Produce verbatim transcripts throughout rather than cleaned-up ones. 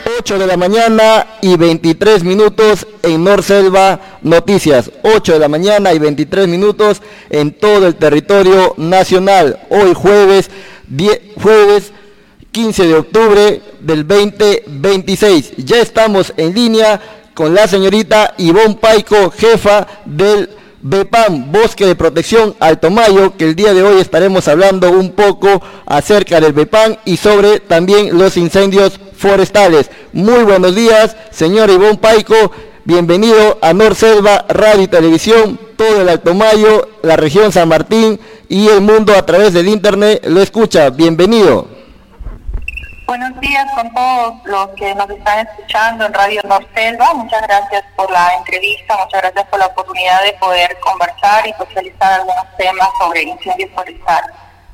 ocho de la mañana y veintitrés minutos en Norselva Noticias. ocho de la mañana y veintitrés minutos en todo el territorio nacional. Hoy jueves, diez, jueves quince de octubre del veinte veintiséis. Ya estamos en línea con la señorita Ivonne Paico, jefa del BEPAM, Bosque de Protección Alto Mayo, que el día de hoy estaremos hablando un poco acerca del BEPAM y sobre también los incendios forestales. Muy buenos días, señora Ivonne Paico, bienvenido a Norselva Radio y Televisión, todo el Alto Mayo, la región San Martín y el mundo a través del internet lo escucha. Bienvenido. Buenos días con todos los que nos están escuchando en Radio Norselva. Muchas gracias por la entrevista, muchas gracias por la oportunidad de poder conversar y socializar algunos temas sobre incendios forestales.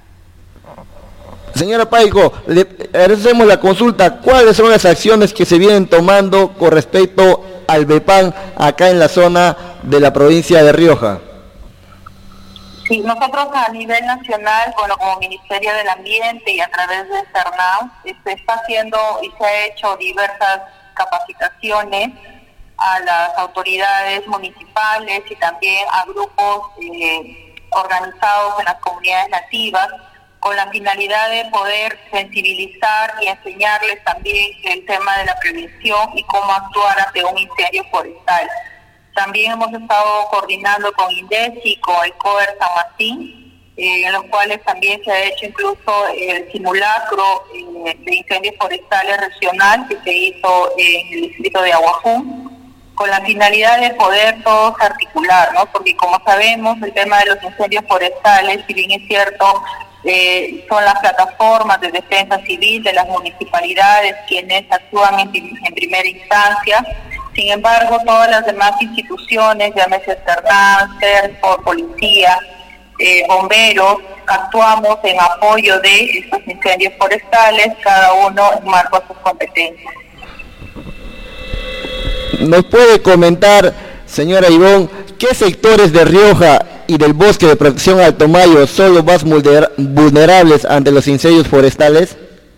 Señora Paico, le hacemos la consulta. ¿Cuáles son las acciones que se vienen tomando con respecto al BEPAM acá en la zona de la provincia de Rioja? Sí, nosotros a nivel nacional, bueno, como Ministerio del Ambiente y a través de CERNAU, se está haciendo y se ha hecho diversas capacitaciones a las autoridades municipales y también a grupos eh, organizados en las comunidades nativas, con la finalidad de poder sensibilizar y enseñarles también el tema de la prevención y cómo actuar ante un incendio forestal. También hemos estado coordinando con INDECI y con el COER San Martín, eh, en los cuales también se ha hecho incluso el simulacro eh, de incendios forestales regional que se hizo en el distrito de Aguajún, con la finalidad de poder todos articular, ¿no? Porque como sabemos, el tema de los incendios forestales, si bien es cierto, eh, son las plataformas de defensa civil de las municipalidades quienes actúan en, en primera instancia. Sin embargo, todas las demás instituciones, llámese CERNAU, CERPOR, policía, eh, bomberos, actuamos en apoyo de estos incendios forestales, cada uno en marco a sus competencias. ¿Nos puede comentar, señora Ivonne, qué sectores de Rioja y del Bosque de Protección Alto Mayo son los más vulnerables ante los incendios forestales?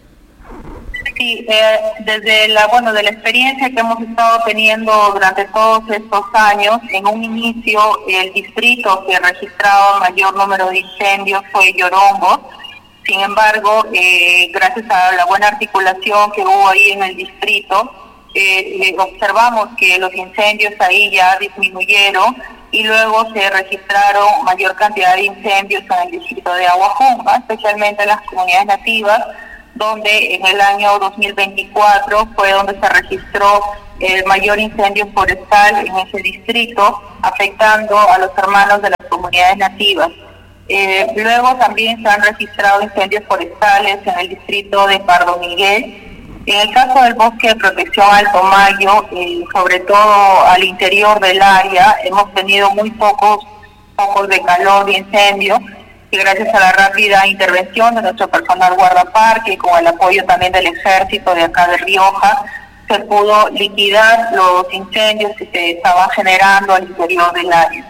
Sí, eh, desde la bueno de la experiencia que hemos estado teniendo durante todos estos años, en un inicio el distrito que registraba mayor número de incendios fue Yorongo. Sin embargo, eh, gracias a la buena articulación que hubo ahí en el distrito, eh, observamos que los incendios ahí ya disminuyeron y luego se registraron mayor cantidad de incendios en el distrito de Aguajún, ¿no? Especialmente en las comunidades nativas, donde en el año dos mil veinticuatro fue donde se registró el mayor incendio forestal en ese distrito, afectando a los hermanos de las comunidades nativas. Eh, luego también se han registrado incendios forestales en el distrito de Pardo Miguel. En el caso del Bosque de Protección Alto Mayo, eh, sobre todo al interior del área, hemos tenido muy pocos focos de calor y incendio, y gracias a la rápida intervención de nuestro personal guardaparque y con el apoyo también del ejército de acá de Rioja, se pudo liquidar los incendios que se estaban generando al interior del área.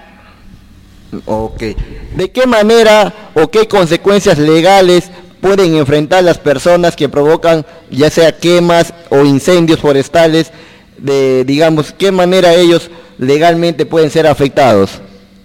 Ok. ¿De qué manera o qué consecuencias legales pueden enfrentar las personas que provocan ya sea quemas o incendios forestales? De, digamos, ¿qué manera ellos legalmente pueden ser afectados?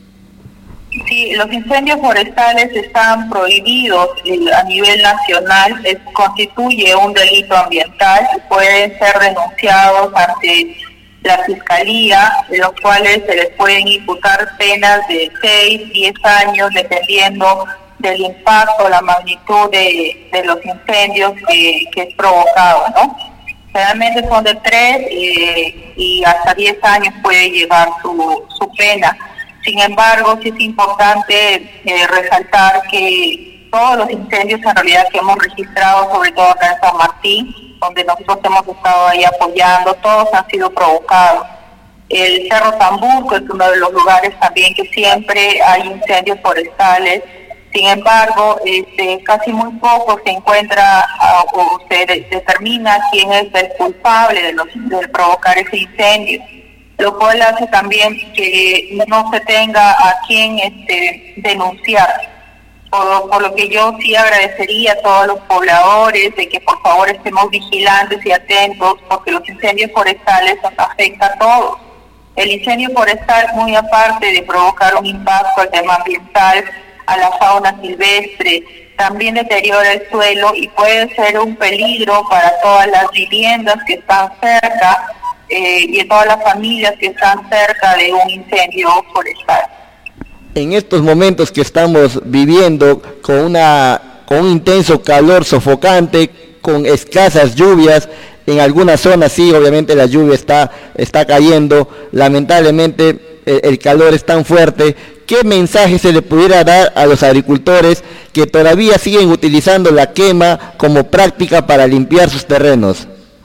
Sí, los incendios forestales están prohibidos a nivel nacional, es, constituye un delito ambiental y pueden ser denunciados ante la Fiscalía, en los cuales se les pueden imputar penas de seis, diez años, dependiendo del impacto, la magnitud de, de los incendios que, que es provocado, ¿no? Generalmente son de tres eh, y hasta diez años puede llevar su, su pena. Sin embargo, sí es importante eh, resaltar que todos los incendios en realidad que hemos registrado, sobre todo acá en San Martín, donde nosotros hemos estado ahí apoyando, todos han sido provocados. El Cerro Tamburco es uno de los lugares también que siempre hay incendios forestales. Sin embargo, este, casi muy poco se encuentra uh, o se de, determina quién es el culpable de, los, de provocar ese incendio, lo cual hace también que no se tenga a quién este, denunciar. Por, por lo que yo sí agradecería a todos los pobladores de que por favor estemos vigilantes y atentos, porque los incendios forestales nos afectan a todos. El incendio forestal, muy aparte de provocar un impacto al tema ambiental, a la fauna silvestre, también deteriora el suelo y puede ser un peligro para todas las viviendas que están cerca eh, y todas las familias que están cerca de un incendio forestal. En estos momentos que estamos viviendo con una con un intenso calor sofocante, con escasas lluvias, en algunas zonas sí, obviamente la lluvia está, está cayendo, lamentablemente el, el calor es tan fuerte. ¿Qué mensaje se le pudiera dar a los agricultores que todavía siguen utilizando la quema como práctica para limpiar sus terrenos?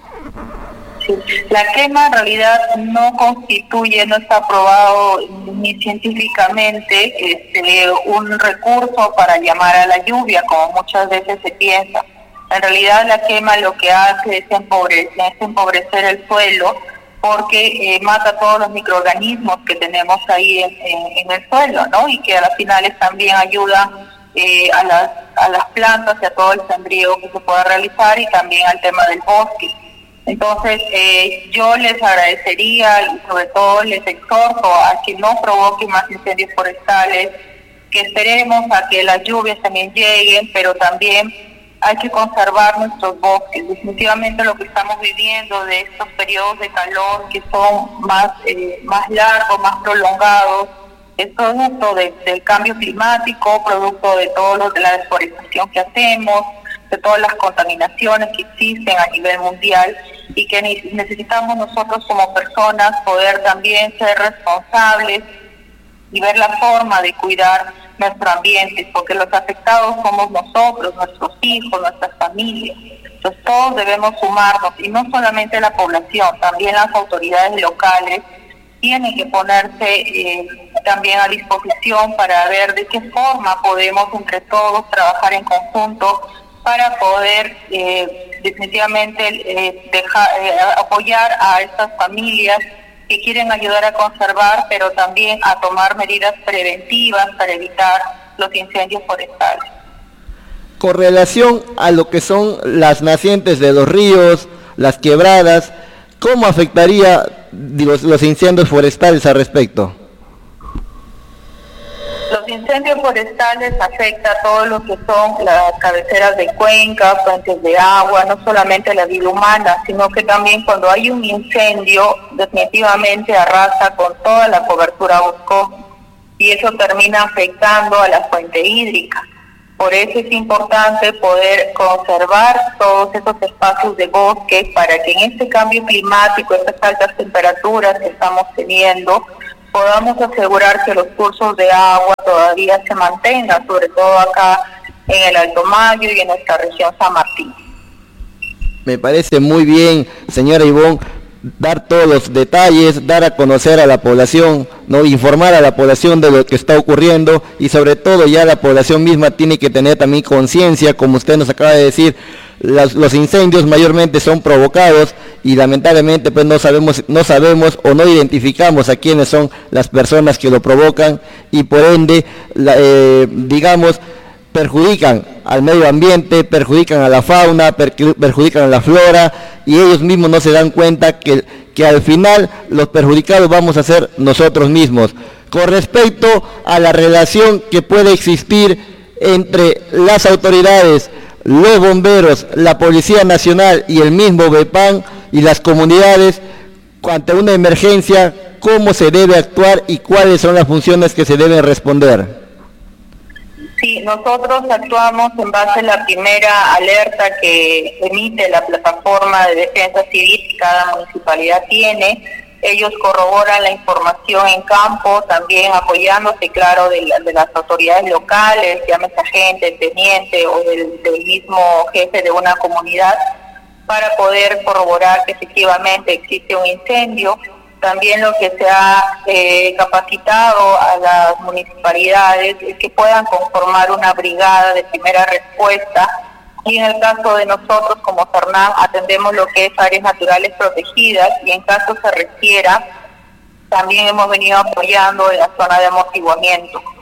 Sí. La quema en realidad no constituye, no está aprobado ni científicamente este, un recurso para llamar a la lluvia, como muchas veces se piensa. En realidad la quema lo que hace es empobrecer, es empobrecer el suelo, porque eh, mata todos los microorganismos que tenemos ahí en, en, en el suelo, ¿no? Y que a las finales también ayuda eh, a, las, a las plantas y a todo el sembrío que se pueda realizar y también al tema del bosque. Entonces eh, yo les agradecería y sobre todo les exhorto a que no provoquen más incendios forestales, que esperemos a que las lluvias también lleguen, pero también hay que conservar nuestros bosques. Definitivamente lo que estamos viviendo de estos periodos de calor que son más eh, más largos, más prolongados, es producto de, del cambio climático, producto de todo lo de la deforestación que hacemos, de todas las contaminaciones que existen a nivel mundial y que necesitamos nosotros como personas poder también ser responsables y ver la forma de cuidar nuestro ambiente, porque los afectados somos nosotros, nuestros hijos, nuestras familias. Entonces todos debemos sumarnos, y no solamente la población, también las autoridades locales tienen que ponerse eh, también a disposición para ver de qué forma podemos entre todos trabajar en conjunto para poder eh, definitivamente eh, dejar, eh, apoyar a estas familias que quieren ayudar a conservar, pero también a tomar medidas preventivas para evitar los incendios forestales. Con relación a lo que son las nacientes de los ríos, las quebradas, ¿cómo afectaría los, los incendios forestales al respecto? Los incendios forestales afectan a todo lo que son las cabeceras de cuencas, fuentes de agua, no solamente la vida humana, sino que también cuando hay un incendio, definitivamente arrasa con toda la cobertura boscosa y eso termina afectando a la fuente hídrica. Por eso es importante poder conservar todos esos espacios de bosque para que en este cambio climático, estas altas temperaturas que estamos teniendo, podamos asegurar que los cursos de agua todavía se mantengan, sobre todo acá en el Alto Mayo y en nuestra región San Martín. Me parece muy bien, señora Ivonne, dar todos los detalles, dar a conocer a la población, no informar a la población de lo que está ocurriendo y sobre todo ya la población misma tiene que tener también conciencia, como usted nos acaba de decir. Los, los incendios mayormente son provocados y lamentablemente pues no sabemos no sabemos o no identificamos a quiénes son las personas que lo provocan y por ende la, eh, digamos perjudican al medio ambiente, perjudican a la fauna, per, perjudican a la flora y ellos mismos no se dan cuenta que, que al final los perjudicados vamos a ser nosotros mismos. Con respecto a la relación que puede existir entre las autoridades, los bomberos, la Policía Nacional y el mismo BEPAN y las comunidades, ante una emergencia, ¿cómo se debe actuar y cuáles son las funciones que se deben responder? Sí, nosotros actuamos en base a la primera alerta que emite la plataforma de defensa civil que cada municipalidad tiene. Ellos corroboran la información en campo, también apoyándose, claro, de, la, de las autoridades locales, llámese agente, teniente o del, del mismo jefe de una comunidad, para poder corroborar que efectivamente existe un incendio. También lo que se ha eh, capacitado a las municipalidades es que puedan conformar una brigada de primera respuesta. Y en el caso de nosotros como Cernam atendemos lo que es áreas naturales protegidas y en caso se requiera también hemos venido apoyando en la zona de amortiguamiento.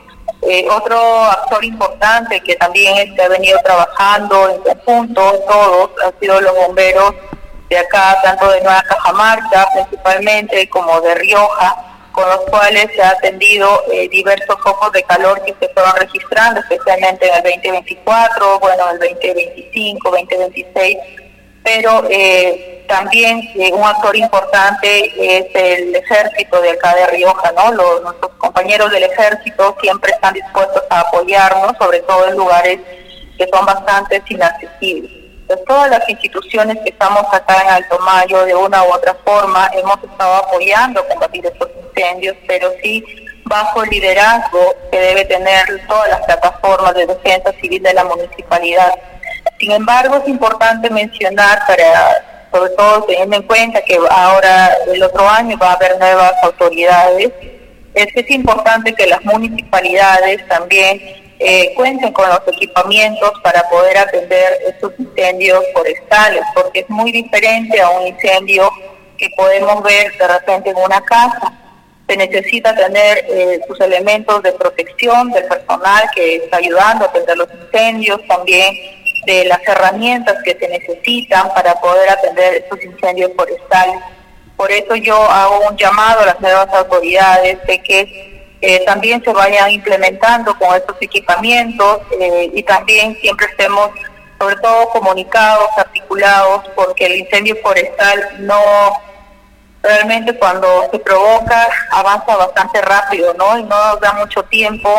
Eh, otro actor importante que también este, ha venido trabajando en conjunto, todos, han sido los bomberos de acá, tanto de Nueva Cajamarca principalmente, como de Rioja, con los cuales se ha atendido eh, diversos focos de calor que se fueron registrando, especialmente en el veinte veinticuatro, bueno, el veinte veinticinco, veinte veintiséis, pero eh, también eh, un actor importante es el ejército de acá de Rioja, ¿no? Los, nuestros compañeros del ejército siempre están dispuestos a apoyarnos, sobre todo en lugares que son bastante inaccesibles. Entonces, todas las instituciones que estamos acá en Alto Mayo, de una u otra forma, hemos estado apoyando a combatir estos incendios, pero sí bajo el liderazgo que debe tener todas las plataformas de defensa civil de la municipalidad. Sin embargo, es importante mencionar, para, sobre todo teniendo en cuenta que ahora el otro año va a haber nuevas autoridades, es que es importante que las municipalidades también eh, cuenten con los equipamientos para poder atender estos incendios forestales, porque es muy diferente a un incendio que podemos ver de repente en una casa. Se necesita tener eh, sus elementos de protección del personal que está ayudando a atender los incendios, también de las herramientas que se necesitan para poder atender estos incendios forestales. Por eso yo hago un llamado a las nuevas autoridades de que eh, también se vayan implementando con estos equipamientos eh, y también siempre estemos sobre todo comunicados, articulados, porque el incendio forestal no, realmente cuando se provoca avanza bastante rápido, ¿no? Y no nos da mucho tiempo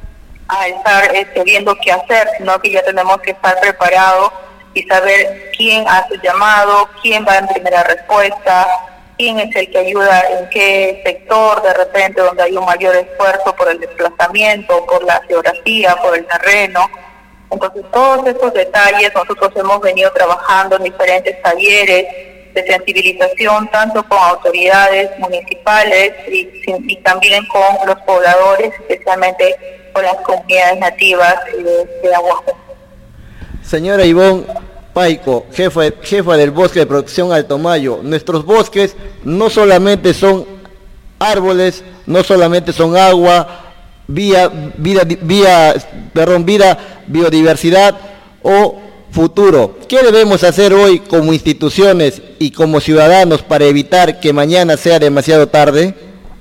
a estar este, viendo qué hacer, sino que ya tenemos que estar preparados y saber quién hace el llamado, quién va en primera respuesta, quién es el que ayuda en qué sector, de repente donde hay un mayor esfuerzo por el desplazamiento, por la geografía, por el terreno. Entonces todos estos detalles nosotros hemos venido trabajando en diferentes talleres de sensibilización, tanto con autoridades municipales y, y también con los pobladores, especialmente con las comunidades nativas de, de Aguascalientes. Señora Ivonne Paico, jefa, jefa del Bosque de Protección Alto Mayo, nuestros bosques no solamente son árboles, no solamente son agua, vía, vida, vía, perdón, vida, biodiversidad o futuro. ¿Qué debemos hacer hoy como instituciones y como ciudadanos para evitar que mañana sea demasiado tarde?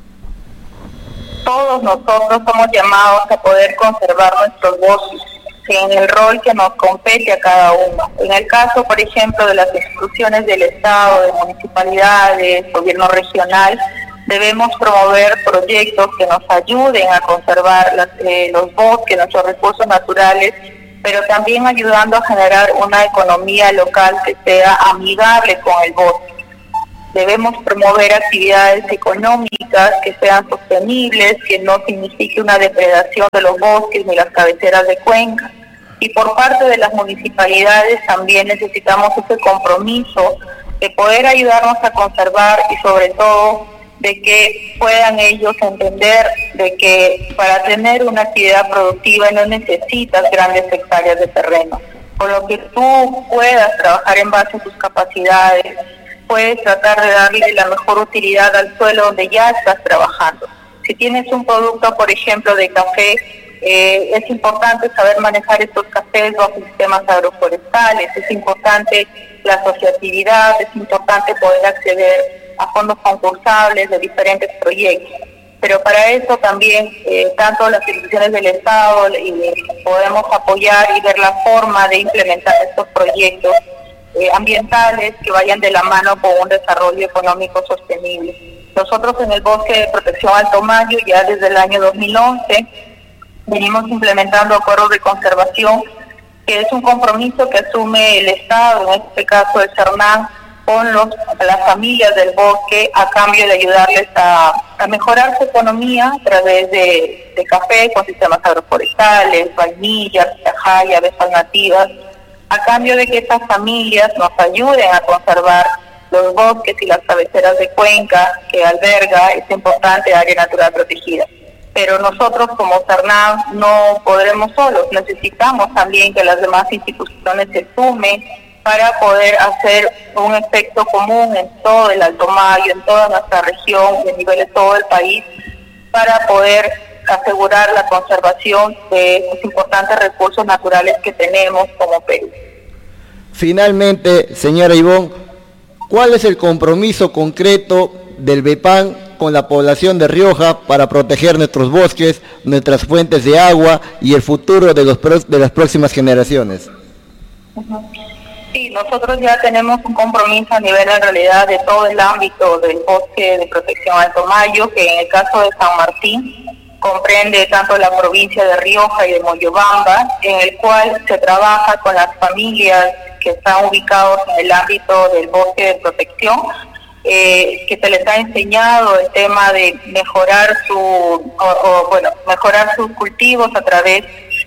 Todos nosotros somos llamados a poder conservar nuestros bosques en el rol que nos compete a cada uno. En el caso, por ejemplo, de las instituciones del Estado, de municipalidades, gobierno regional, debemos promover proyectos que nos ayuden a conservar las, eh, los bosques, nuestros recursos naturales, pero también ayudando a generar una economía local que sea amigable con el bosque. Debemos promover actividades económicas que sean sostenibles, que no signifique una depredación de los bosques ni las cabeceras de cuenca. Y por parte de las municipalidades también necesitamos ese compromiso de poder ayudarnos a conservar y sobre todo de que puedan ellos entender de que para tener una actividad productiva no necesitas grandes hectáreas de terreno. Con lo que tú puedas trabajar en base a tus capacidades, puedes tratar de darle la mejor utilidad al suelo donde ya estás trabajando. Si tienes un producto, por ejemplo, de café, eh, es importante saber manejar estos cafés bajo sistemas agroforestales, es importante la asociatividad, es importante poder acceder a fondos concursables de diferentes proyectos. Pero para eso también, eh, tanto las instituciones del Estado y podemos apoyar y ver la forma de implementar estos proyectos eh, ambientales que vayan de la mano con un desarrollo económico sostenible. Nosotros en el Bosque de Protección Alto Mayo, ya desde el año dos mil once, venimos implementando acuerdos de conservación, que es un compromiso que asume el Estado, en este caso el CERNAM, con los, las familias del bosque a cambio de ayudarles a, a mejorar su economía a través de, de café con sistemas agroforestales, vainillas, pitahaya, abejas nativas, a cambio de que estas familias nos ayuden a conservar los bosques y las cabeceras de cuenca que alberga esta importante área natural protegida. Pero nosotros como CERNAM no podremos solos, necesitamos también que las demás instituciones se sumen para poder hacer un efecto común en todo el Alto Mayo, en toda nuestra región y a nivel de todo el país, para poder asegurar la conservación de estos importantes recursos naturales que tenemos como Perú. Finalmente, señora Ivonne, ¿cuál es el compromiso concreto del BEPAN con la población de Rioja para proteger nuestros bosques, nuestras fuentes de agua y el futuro de, los, de las próximas generaciones? Uh-huh. Sí, nosotros ya tenemos un compromiso a nivel en realidad de todo el ámbito del bosque de protección Alto Mayo, que en el caso de San Martín comprende tanto la provincia de Rioja y de Moyobamba, en el cual se trabaja con las familias que están ubicados en el ámbito del bosque de protección, eh, que se les ha enseñado el tema de mejorar su, o, o, bueno, mejorar sus cultivos a través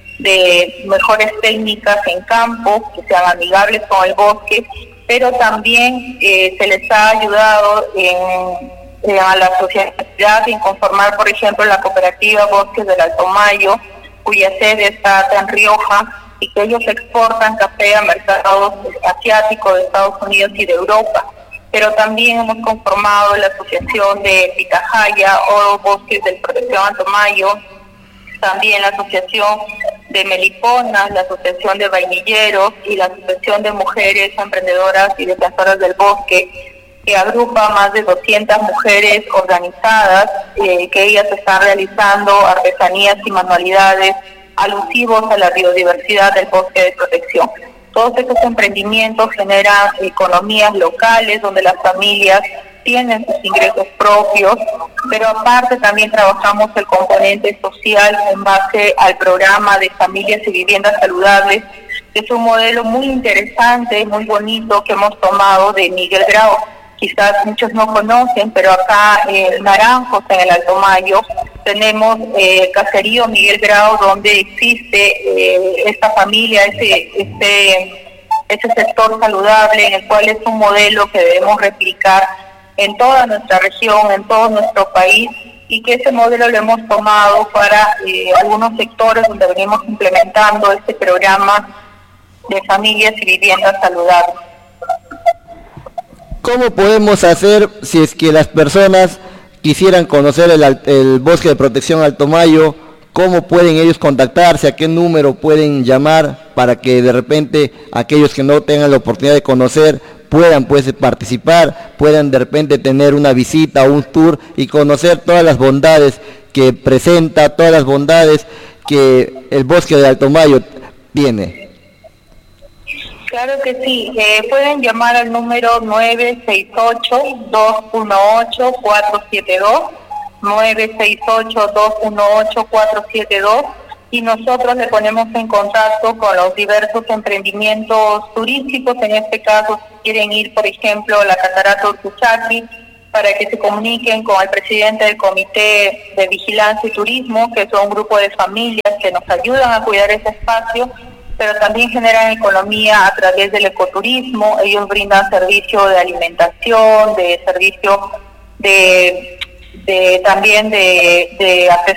de mejores técnicas en campo, que sean amigables con el bosque, pero también eh, se les ha ayudado en a la sociedad en conformar, por ejemplo, la cooperativa Bosques del Alto Mayo, cuya sede está en Rioja, y que ellos exportan café a mercados asiáticos de Estados Unidos y de Europa. Pero también hemos conformado la asociación de Pitahaya o Bosques del Protección Alto Mayo, también la asociación de Meliponas, la asociación de vainilleros y la asociación de mujeres emprendedoras y defensoras del bosque, que agrupa más de doscientas mujeres organizadas, eh, que ellas están realizando artesanías y manualidades alusivos a la biodiversidad del bosque de protección. Todos estos emprendimientos generan economías locales donde las familias tienen sus ingresos propios, pero aparte también trabajamos el componente social en base al programa de familias y viviendas saludables, que es un modelo muy interesante, muy bonito que hemos tomado de Miguel Grau. Quizás muchos no conocen, pero acá en Naranjos, en el Alto Mayo, tenemos eh, el caserío Miguel Grau, donde existe eh, esta familia, ese, ese, ese sector saludable, en el cual es un modelo que debemos replicar en toda nuestra región, en todo nuestro país, y que ese modelo lo hemos tomado para eh, algunos sectores donde venimos implementando este programa de familias y viviendas saludables. ¿Cómo podemos hacer si es que las personas quisieran conocer el, el bosque de protección Alto Mayo? ¿Cómo pueden ellos contactarse? ¿A qué número pueden llamar para que de repente aquellos que no tengan la oportunidad de conocer puedan pues participar, puedan de repente tener una visita o un tour y conocer todas las bondades que presenta, todas las bondades que el bosque de Alto Mayo tiene? Claro que sí, eh, pueden llamar al número nueve seis ocho, dos uno ocho, cuatro siete dos, nueve seis ocho, dos uno ocho, cuatro siete dos, y nosotros le ponemos en contacto con los diversos emprendimientos turísticos. En este caso, si quieren ir, por ejemplo, a la Catarata Utuchaki, para que se comuniquen con el presidente del Comité de Vigilancia y Turismo, que es un grupo de familias que nos ayudan a cuidar ese espacio, pero también generan economía a través del ecoturismo. Ellos brindan servicio de alimentación, de servicio de, de también de, de